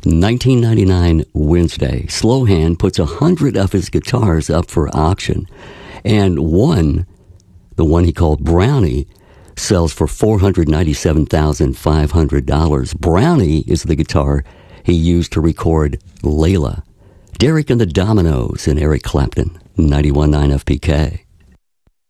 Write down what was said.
1999 Wednesday, Slowhand puts 100 of his guitars up for auction, and the one he called Brownie, sells for $497,500. Brownie is the guitar he used to record Layla. Derek and the Dominoes and Eric Clapton, 91.9 FPK.